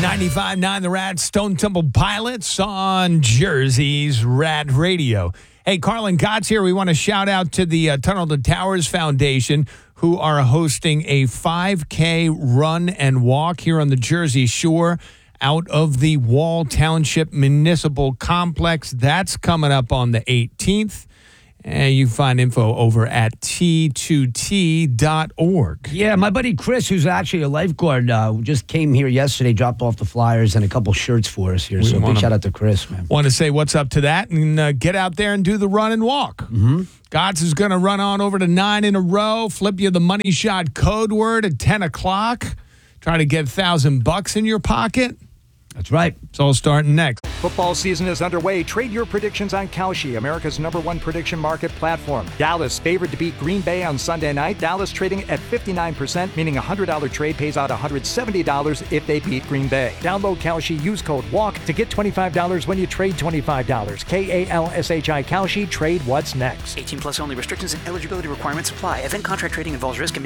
95.9 The Rad, Stone Temple Pilots on Jersey's Rad Radio. Hey, Carlin Gott's here. We want to shout out to the Tunnel to Towers Foundation, who are hosting a 5K run and walk here on the Jersey Shore out of the Wall Township Municipal Complex. That's coming up on the 18th. And you can find info over at t2t.org. Yeah, my buddy Chris, who's actually a lifeguard, just came here yesterday, dropped off the flyers and a couple shirts for us here. So big shout out to Chris, man. Want to say what's up to that and get out there and do the run and walk. Mm-hmm. Gods is going to run on over to 9 in a row, flip you the money shot code word at 10 o'clock, try to get $1,000 in your pocket. That's right. It's all starting next. Football season is underway. Trade your predictions on Kalshi, America's #1 prediction market platform. Dallas favored to beat Green Bay on Sunday night. Dallas trading at 59%, meaning a $100 trade pays out $170 if they beat Green Bay. Download Kalshi, use code WALK to get $25 when you trade $25. KALSHI Kalshi, trade what's next. 18 plus only. Restrictions and eligibility requirements apply. Event contract trading involves risk and